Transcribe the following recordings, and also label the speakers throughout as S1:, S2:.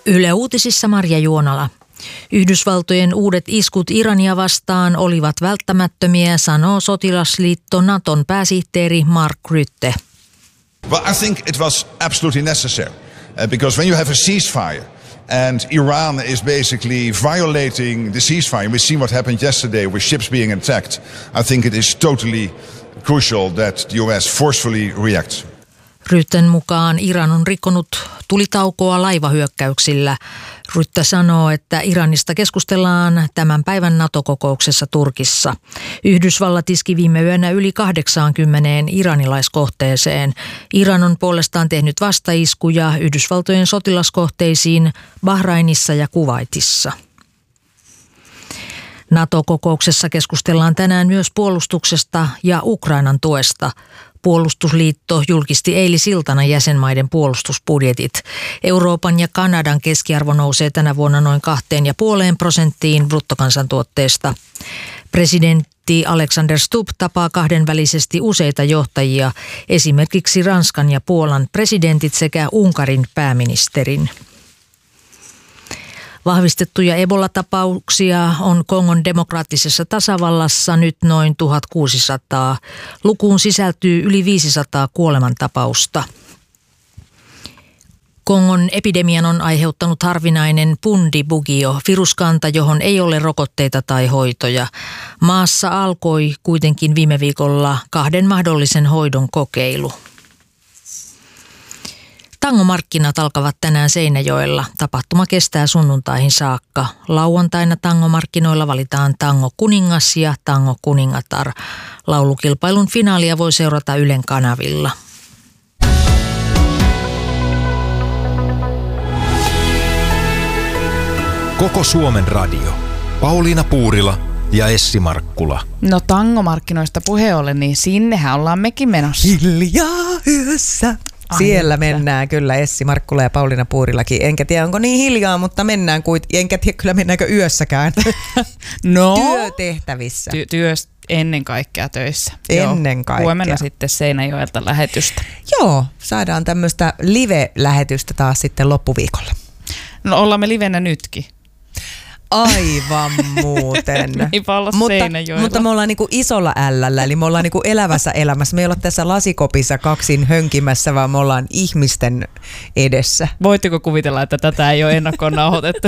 S1: Yle Uutisissa Marja Juonala. Yhdysvaltojen uudet iskut Irania vastaan olivat välttämättömiä, sanoo sotilasliitto Naton pääsihteeri Mark Rutte.
S2: Well, I think it was absolutely necessary because when you have a ceasefire and Iran is basically violating the ceasefire, we've seen what happened yesterday with ships being attacked. I think it is totally crucial that the US forcefully reacts.
S1: Rutten mukaan Iran on rikkonut tulitaukoa laivahyökkäyksillä. Rutte sanoo, että Iranista keskustellaan tämän päivän NATO-kokouksessa Turkissa. Yhdysvallat iski viime yönä yli 80 iranilaiskohteeseen. Iran on puolestaan tehnyt vastaiskuja Yhdysvaltojen sotilaskohteisiin Bahrainissa ja Kuwaitissa. NATO-kokouksessa keskustellaan tänään myös puolustuksesta ja Ukrainan tuesta. Puolustusliitto julkisti eilisiltana jäsenmaiden puolustusbudjetit. Euroopan ja Kanadan keskiarvo nousee tänä vuonna noin 2,5% bruttokansantuotteesta. Presidentti Alexander Stubb tapaa kahdenvälisesti useita johtajia, esimerkiksi Ranskan ja Puolan presidentit sekä Unkarin pääministerin. Vahvistettuja Ebola-tapauksia on Kongon demokraattisessa tasavallassa nyt noin 1600. Lukuun sisältyy yli 500 kuolemantapausta. Kongon epidemian on aiheuttanut harvinainen Bundibugyo, viruskanta, johon ei ole rokotteita tai hoitoja. Maassa alkoi kuitenkin viime viikolla 2 mahdollisen hoidon kokeilu. Tangomarkkinat alkavat tänään Seinäjoella. Tapahtuma kestää sunnuntaihin saakka. Lauantaina tangomarkkinoilla valitaan tango-kuningas ja tango-kuningatar. Laulukilpailun finaalia voi seurata Ylen kanavilla.
S3: Koko Suomen radio. Pauliina Puurila ja Essi Markkula.
S4: No tangomarkkinoista puheen ollen, niin sinnehän ollaan mekin menossa.
S5: Hiljaa yössä. Siellä mennään kyllä, Essi Markkula ja Pauliina Puurilakin. Enkä tiedä, onko niin hiljaa, mutta mennään enkä tiedä kyllä mennäänkö yössäkään.
S4: No,
S5: työtehtävissä.
S4: Ennen kaikkea töissä.
S5: Ennen kaikkea.
S4: Huomenna sitten Seinäjoelta lähetystä.
S5: Joo, saadaan tämmöistä live-lähetystä taas sitten loppuviikolla.
S4: No ollaan me livenä nytkin.
S5: Aivan muuten. mutta me ollaan niinku isolla L:llä, eli me ollaan niinku elävässä elämässä. Me ei olla tässä lasikopissa kaksin hönkimässä, vaan me ollaan ihmisten edessä.
S4: Voitteko kuvitella, että tätä ei ole ennakkoon nauhoitettu?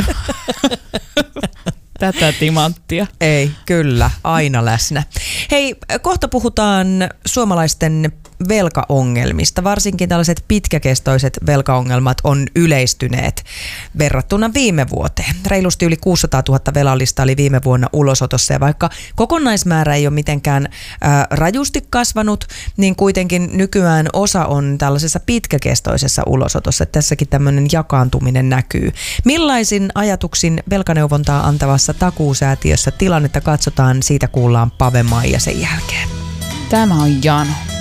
S4: Tätä timanttia.
S5: Ei, kyllä, aina läsnä. Hei, kohta puhutaan suomalaisten velkaongelmista. Varsinkin tällaiset pitkäkestoiset velkaongelmat on yleistyneet verrattuna viime vuoteen. Reilusti yli 600 000 velallista oli viime vuonna ulosotossa, ja vaikka kokonaismäärä ei ole mitenkään rajusti kasvanut, niin kuitenkin nykyään osa on tällaisessa pitkäkestoisessa ulosotossa. Tässäkin tämmöinen jakaantuminen näkyy. Millaisin ajatuksin velkaneuvontaa antavassa Takuusäätiössä tilannetta katsotaan, siitä kuullaan Pave Maija sen jälkeen.
S4: Tämä on Jano.